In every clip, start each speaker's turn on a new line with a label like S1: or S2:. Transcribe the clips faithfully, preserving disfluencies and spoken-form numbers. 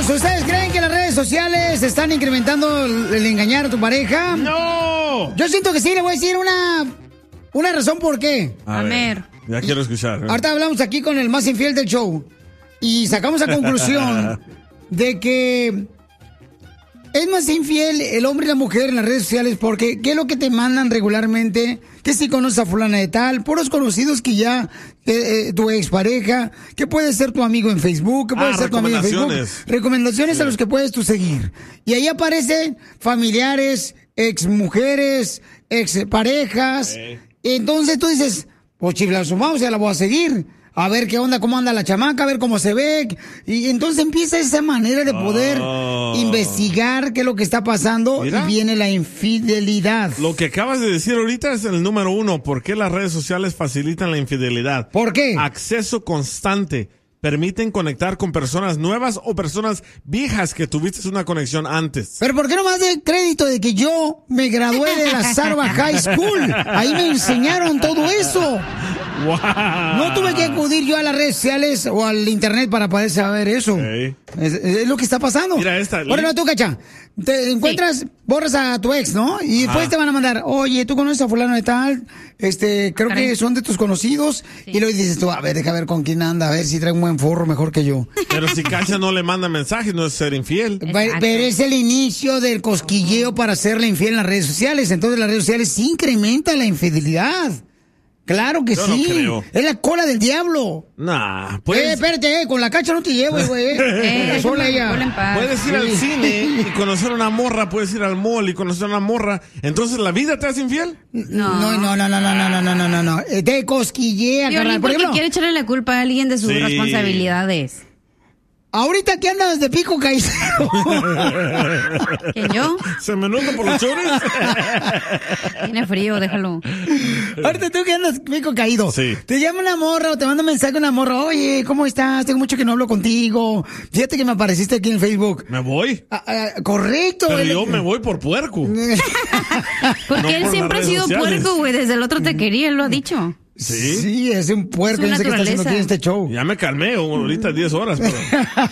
S1: ¿ustedes creen que las redes sociales están incrementando el, el engañar a tu pareja?
S2: ¡No!
S1: Yo siento que sí, le voy a decir una, una razón por qué.
S2: A ver, ya quiero escuchar. ¿eh?
S1: Ahorita hablamos aquí con el más infiel del show y sacamos la conclusión de que es más infiel el hombre y la mujer en las redes sociales porque ¿qué es lo que te mandan regularmente? Que si conoces a fulana de tal, puros conocidos que ya, eh, eh, tu expareja, que puede ser tu amigo en Facebook, que puede
S2: Ah,
S1: ser tu amigo en Facebook.
S2: recomendaciones.
S1: Recomendaciones
S2: Sí.
S1: a los que puedes tú seguir. Y ahí aparecen familiares, exmujeres, exparejas.
S2: Sí.
S1: Entonces tú dices, pues chiflazo, vamos, ya la voy a seguir. A ver qué onda, cómo anda la chamaca, a ver cómo se ve. Y entonces empieza esa manera de poder
S2: Oh.
S1: investigar qué es lo que está pasando.
S2: Mira.
S1: Y viene la infidelidad.
S2: Lo que acabas de decir ahorita es el número uno. ¿Por qué las redes sociales facilitan la infidelidad?
S1: ¿Por qué?
S2: Acceso constante. Permiten conectar con personas nuevas o personas viejas que tuviste una conexión antes.
S1: Pero ¿por qué no más de crédito de que yo me gradué de la Sarva High School? Ahí me enseñaron todo eso.
S2: Wow.
S1: No tuve que acudir yo a las redes sociales o al internet para poder saber eso.
S2: Sí.
S1: Es, es lo que está pasando.
S2: Mira esta.
S1: Bueno, tú, Cacha, te encuentras, borras a tu ex, ¿no? Y después
S2: Ajá.
S1: te van a mandar, oye, ¿tú conoces a fulano de tal? Este, creo
S3: Caray.
S1: que son de tus conocidos.
S3: Sí.
S1: Y luego dices tú, a ver, deja ver con quién anda, a ver si trae un buen forro mejor que yo.
S2: Pero si Cacha no le manda mensajes, no es ser infiel.
S1: Pe- Pero es el inicio del cosquilleo para hacerle infiel en las redes sociales. Entonces las redes sociales sí incrementan la infidelidad. Claro que
S2: Yo no
S1: sí.
S2: creo.
S1: Es la cola del diablo.
S2: Nah,
S1: Eh,
S2: puedes,
S1: espérate, eh, con la Cacha no te llevo, güey. Eh.
S3: Eh,
S1: Sola
S3: déjame
S1: ella.
S3: déjala en paz.
S2: puedes ir al
S1: Sí.
S2: cine y conocer una morra, puedes ir al mall y conocer una morra. Entonces, ¿la vida te hace infiel?
S1: No, no, no, no, no, no, no, no, no, no, no. Eh, Te cosquillea,
S3: Piolín,
S1: carnal. Por
S3: porque
S1: ejemplo,
S3: quiere echarle la culpa a alguien de sus
S2: Sí.
S3: responsabilidades.
S1: ahorita que andas de pico caído.
S3: ¿Quién, yo?
S2: ¿Se me nota por los chores?
S3: Tiene frío, déjalo.
S1: Ahorita tú que andas pico caído.
S2: Sí.
S1: Te llama una morra o te manda un mensaje una morra. Oye, ¿cómo estás? Tengo mucho que no hablo contigo. Fíjate que me apareciste aquí en Facebook.
S2: Me voy.
S1: Ah, ah, correcto.
S2: Pero
S1: él-
S2: yo me voy por puerco.
S3: Porque
S2: No
S3: él
S2: por
S3: siempre ha
S2: las
S3: sido
S2: redes sociales.
S3: puerco, güey. Desde el otro te quería, él lo ha dicho.
S2: ¿Sí?
S1: Sí, es un puerco.
S3: Es su
S1: Yo sé que está haciendo aquí en
S3: naturaleza.
S1: este show.
S2: Ya me calmé, ahorita diez horas. Pero...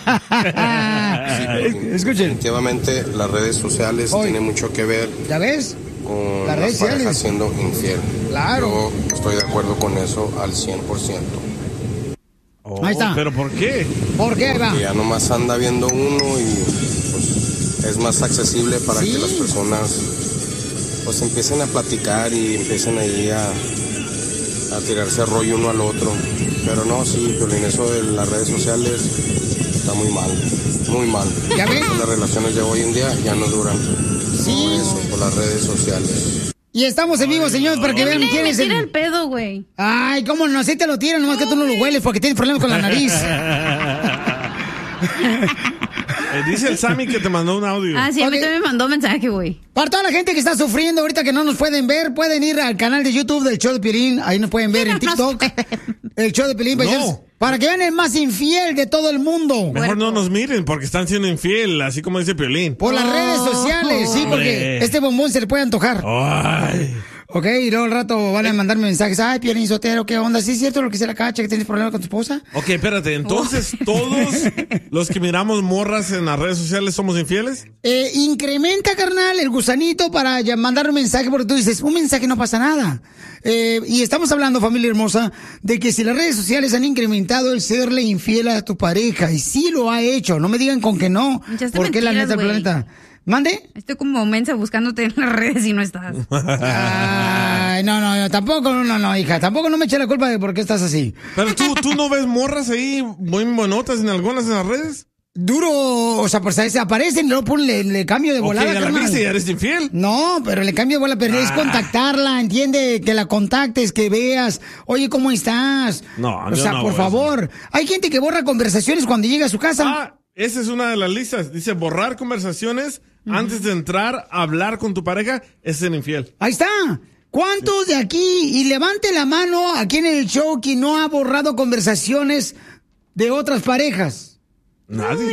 S1: Escuchen.
S4: Definitivamente las redes sociales
S1: Oye.
S4: tienen mucho que ver
S1: ¿Ya ves?
S4: con
S1: Las
S4: las
S1: redes
S4: parejas
S1: sociales.
S4: siendo infiel.
S1: Claro.
S4: Yo estoy de acuerdo con eso al cien por ciento.
S2: Oh,
S1: Ahí está.
S2: ¿Pero por qué?
S1: ¿Por qué, va?
S4: Que ya nomás anda viendo uno y pues, es más accesible para
S1: Sí.
S4: que las personas pues empiecen a platicar y empiecen ahí a, a tirarse rollo uno al otro. Pero no, sí, Piolín, eso de las redes sociales está muy mal, muy mal.
S1: ¿Ya ves?
S4: Las relaciones de hoy en día ya no duran.
S1: Sí.
S4: Por eso, por las redes sociales.
S1: Y estamos en vivo, señores, para que vean
S3: Mira,
S1: quién
S3: me
S1: es
S3: tira el
S1: el...
S3: pedo, güey.
S1: Ay, cómo no, así te lo tiran, nomás que tú no lo hueles porque tienes problemas con la nariz.
S2: Eh, dice el Sammy que te mandó un audio.
S3: Ah, sí, a mí
S1: Ok.
S3: también me mandó mensaje, güey.
S1: Para toda la gente que está sufriendo ahorita que no nos pueden ver, pueden ir al canal de YouTube del Show de Piolín. Ahí nos pueden ver en
S3: No nos
S1: TikTok. El Show de Piolín,
S2: No.
S1: paisanos, para que vean el más infiel de todo el mundo.
S2: Mejor no nos miren porque están siendo infiel, así como dice Piolín.
S1: Por las redes sociales, sí, porque
S2: Hombre.
S1: este bombón se le puede antojar.
S2: Ay.
S1: Ok, y luego al rato van a mandarme mensajes. Ay, Piolín Sotero, ¿qué onda? ¿Sí es cierto lo que se la cacha, que tienes problemas con tu esposa?
S2: Ok, espérate, entonces todos los que miramos morras en las redes sociales somos infieles.
S1: Eh, incrementa, carnal, el gusanito para ya mandar un mensaje, porque tú dices, un mensaje no pasa nada. Eh, y estamos hablando, familia hermosa, de que si las redes sociales han incrementado el serle infiel a tu pareja, y sí lo ha hecho, no me digan con que no,
S3: Echaste
S1: porque la
S3: mentiras,
S1: neta del
S3: güey.
S1: planeta. ¿Mande?
S3: Estoy como mensa buscándote en las redes y no estás.
S1: Ay, no, no, no, tampoco, no, no, hija, tampoco no me eche la culpa de por qué estás así.
S2: Pero tú, tú no ves morras ahí muy buenotas en algunas en las redes.
S1: Duro, o sea, pues se aparecen y luego pon, le, le cambio de
S2: Ok,
S1: volada,
S2: ya la
S1: carnal.
S2: viste y eres infiel.
S1: No, pero le cambio de bola, pero es
S2: Ah.
S1: contactarla, entiende, que la contactes, que veas, oye, ¿cómo estás?
S2: No,
S1: o
S2: yo
S1: sea,
S2: no
S1: por
S2: hago eso.
S1: favor. Hay gente que borra conversaciones cuando llega a su casa.
S2: Ah, esa es una de las listas. Dice borrar conversaciones antes de entrar a hablar con tu pareja es ser infiel.
S1: Ahí está. ¿Cuántos de aquí? Y levante la mano aquí en el show que no ha borrado conversaciones de otras parejas.
S2: Nadie.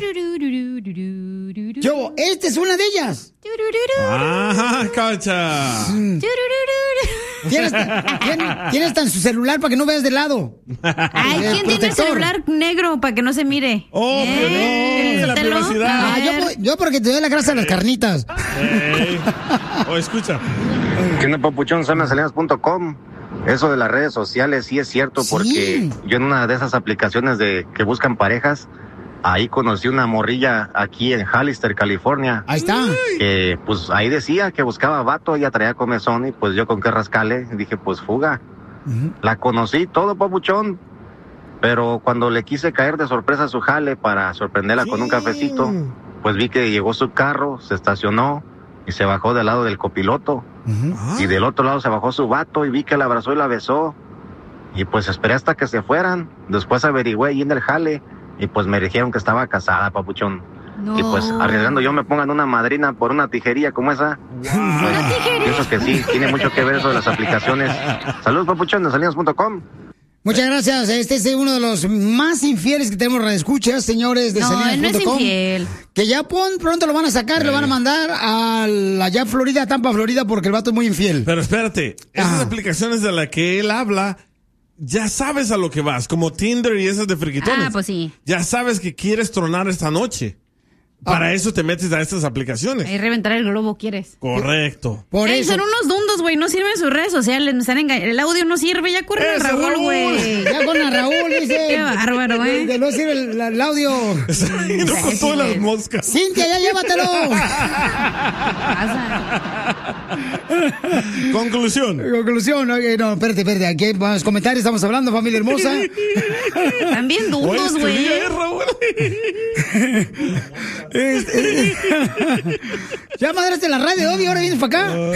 S1: Yo, esta es una de ellas.
S2: Ajá, cacha.
S1: Tienes, tienes, tienes tan su celular para que no veas de lado.
S3: Ay,
S1: El
S3: ¿quién tiene el
S1: protector.
S3: celular negro para que no se mire?
S2: Oh,
S3: Eh,
S2: Piolín, la
S3: Sotelo.
S2: curiosidad.
S1: Ah, yo, yo porque te doy la grasa de las carnitas.
S2: Ey. Oh, escucha.
S5: ¿Qué onda, papuchón? Soy Salinas punto com. Eso de las redes sociales sí es cierto,
S1: Sí.
S5: porque yo en una de esas aplicaciones de que buscan parejas, ahí conocí una morrilla aquí en Hollister, California.
S1: Ahí está.
S5: Que pues ahí decía que buscaba vato, ella traía comezón y pues yo con qué rascale, dije pues fuga.
S1: Ujú.
S5: La conocí todo, papuchón, pero cuando le quise caer de sorpresa a su jale para sorprenderla con un cafecito, pues vi que llegó su carro, se estacionó y se bajó del lado del copiloto.
S1: Ujú.
S2: Ah.
S5: Y del otro lado se bajó su vato y vi que la abrazó y la besó. Y pues esperé hasta que se fueran. Después averigüé ahí en el jale y pues me dijeron que estaba casada, papuchón.
S3: No.
S5: Y pues arriesgando yo me pongan una madrina por una tijería como esa. Pues, pienso que sí, tiene mucho que ver eso de las aplicaciones. Saludos, papuchón, de Salinas punto com.
S1: Muchas gracias. Este es uno de los más infieles que tenemos radioescuchas, señores de
S3: No, él no es
S1: Salinas punto com.
S3: infiel.
S1: Que ya pon, pronto lo van a sacar, lo van a mandar a la allá Florida, a Tampa, Florida, porque el vato es muy infiel.
S2: Pero espérate, esas
S1: Ajá.
S2: aplicaciones de las que él habla, ya sabes a lo que vas, como Tinder y esas de friquitones.
S3: Ah, pues sí.
S2: Ya sabes que quieres tronar esta noche. Para eso te metes a estas aplicaciones.
S3: Ahí reventar el globo quieres.
S2: Correcto.
S1: Por
S3: Ey,
S1: eso.
S3: son unos dundos, güey. No sirven sus redes sociales. Me están engañando. El audio no sirve. Ya corre el
S2: ¡Ese
S3: Raúl,
S2: Raúl!
S3: güey.
S1: Ya con a Raúl, dice.
S3: Qué bárbaro,
S1: que-
S3: ¿eh?
S1: Que no sirve el, el audio.
S2: Y no con todas las moscas.
S1: Cintia, ya llévatelo.
S3: Pasa.
S2: Conclusión.
S1: Conclusión, ok, no, espérate, espérate. Aquí hay más comentarios, estamos hablando, familia hermosa.
S3: También
S2: Oye,
S3: dundos,
S2: es tu
S3: güey.
S2: día, ¿eh, Raúl?
S1: Este, ya madraste la radio, obvio, ahora vienes para acá.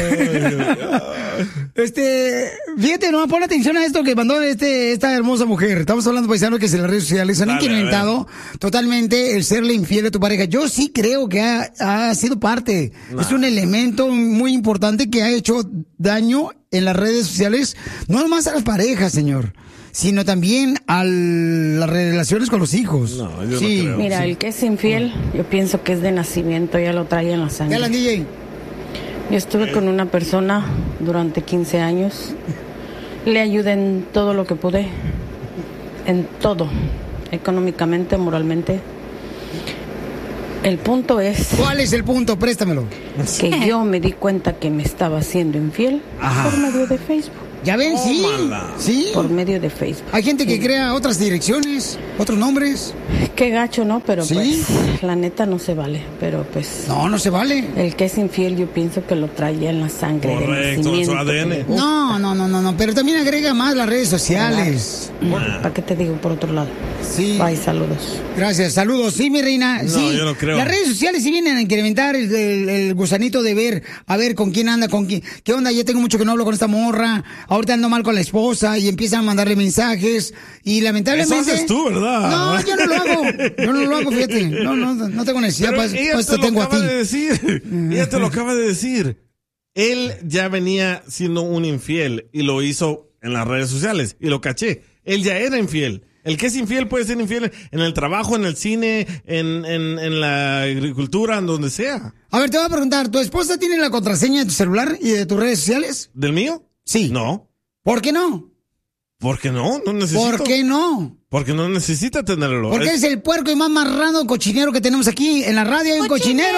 S1: Este, fíjate, no, pon atención a esto que mandó este, esta hermosa mujer. Estamos hablando, paisano, que si las redes sociales han
S2: Dale,
S1: incrementado totalmente el serle infiel a tu pareja. Yo sí creo que ha, ha sido parte. Es un elemento muy importante que ha hecho daño en las redes sociales, no nomás a las parejas, señor, sino también a las relaciones con los hijos.
S2: No, yo no
S1: sí.
S2: creo.
S6: Mira, el que es infiel, yo pienso que es de nacimiento, ya lo trae en la sangre.
S1: Ya la D J.
S6: Yo estuve con una persona durante quince años. Le ayudé en todo lo que pude. En todo. Económicamente, moralmente. El punto es
S1: ¿Cuál es el punto? Préstamelo.
S6: que yo me di cuenta que me estaba haciendo infiel
S1: Ajá.
S6: por medio de Facebook.
S1: Ya ven, sí.
S2: Tómala.
S1: Sí.
S6: Por medio de Facebook.
S1: Hay gente que crea otras direcciones, otros nombres.
S6: Qué gacho, ¿no? Pero
S1: Sí.
S6: pues, la neta no se vale. Pero pues,
S1: No, no se vale.
S6: el que es infiel yo pienso que lo trae ya en la sangre. de
S2: Correcto, en su
S6: nacimiento,
S2: A D N.
S6: que le gusta.
S1: No, no, no, no, no. Pero también agrega más las redes sociales.
S6: ¿Para qué te digo por otro lado?
S1: Sí.
S6: Bye, saludos.
S1: Gracias, saludos. Sí, mi reina.
S2: No,
S1: sí.
S2: yo no creo.
S1: Las redes sociales sí vienen a incrementar el, el- el gusanito de ver, a ver con quién anda, con quién. ¿Qué onda? Ya tengo mucho que no hablo con esta morra. Ahorita ando mal con la esposa y empiezan a mandarle mensajes. Y lamentablemente.
S2: Eso haces tú, ¿verdad?
S1: No, yo no lo hago. Yo no lo hago, fíjate. No, no, no tengo necesidad.
S2: Pero
S1: Para
S2: ella
S1: para
S2: te
S1: esto
S2: lo
S1: tengo a ti.
S2: acaba de decir. Ella te lo acaba de decir. Él ya venía siendo un infiel y lo hizo en las redes sociales y lo caché. Él ya era infiel. El que es infiel puede ser infiel en el trabajo, en el cine, en, en, en la agricultura, en donde sea.
S1: A ver, te voy a preguntar, ¿tu esposa tiene la contraseña de tu celular y de tus redes sociales?
S2: ¿Del mío?
S1: Sí.
S2: No.
S1: ¿Por qué no?
S2: ¿Por qué no? No necesito.
S1: ¿Por qué no?
S2: Porque no necesita tenerlo.
S1: Porque
S2: Es-
S1: es el puerco y más marrano cochinero que tenemos aquí en la radio. Hay un cochinero.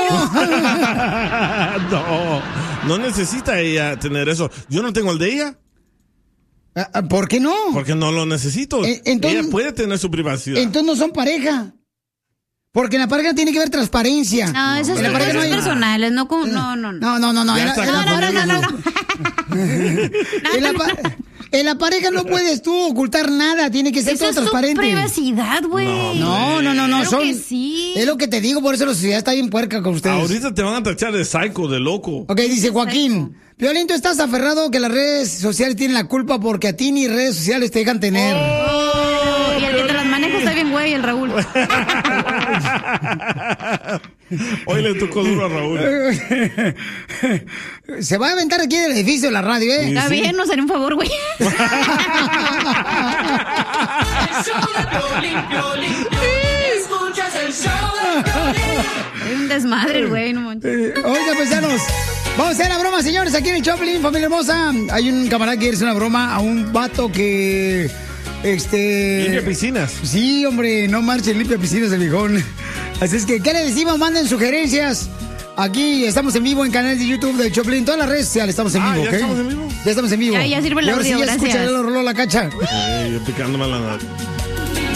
S2: no, no necesita ella tener eso. Yo no tengo el de ella
S1: Ah, ah, ¿Por qué no?
S2: porque no lo necesito.
S1: Eh, entonces-
S2: ella puede tener su privacidad.
S1: Entonces no son pareja. Porque en la pareja tiene que haber transparencia.
S3: No, esas
S1: en la
S3: son
S1: pareja
S3: cosas
S1: no hay-
S3: personales. No, como, no, no, no.
S1: No, no, no, no.
S2: Ya
S1: En la,
S2: está
S1: en la
S3: No, no, no,
S1: pareja
S3: no, no,
S1: no.
S3: no.
S1: En la pa- en la pareja no puedes tú ocultar nada. Tiene que ser
S3: Esa
S1: todo
S3: es tu
S1: transparente.
S3: privacidad, güey.
S1: No, no, no, no.
S3: Claro
S1: son,
S3: que sí.
S1: Es lo que te digo, por eso la sociedad está bien puerca con ustedes.
S2: Ahorita te van a tachar de psycho, de loco.
S1: Ok, dice Joaquín. Piolín, ¿tú estás aferrado que las redes sociales tienen la culpa porque a ti ni redes sociales te dejan tener?
S3: Oh, y el que te las maneja está bien, güey, el Raúl.
S2: Hoy le tocó duro a Raúl.
S1: Se va a aventar aquí del edificio de la radio, ¿eh?
S3: Está bien, nos haré un favor, güey. Es un desmadre, güey, no manches.
S1: Eh, Oiga, paisanos, vamos a hacer la broma, señores, aquí en el Choplin, familia hermosa. Hay un camarada que quiere hacer una broma a un vato que... Este...
S2: Limpia piscinas.
S1: Sí, hombre, no marche, limpia piscinas el viejón. Así es que, ¿qué le decimos? Manden sugerencias. Aquí estamos en vivo en canal de YouTube de Choplin, todas las redes sociales estamos en
S2: Ah,
S1: vivo,
S2: ¿ya
S1: ¿ok?
S2: estamos en vivo?
S1: Ya estamos en vivo.
S3: Ya, ya sirve el
S1: Y ahora sí,
S3: audio,
S1: ya se escucha
S3: gracias.
S1: el rollo la cacha.
S2: Eh, yo picándome la nariz.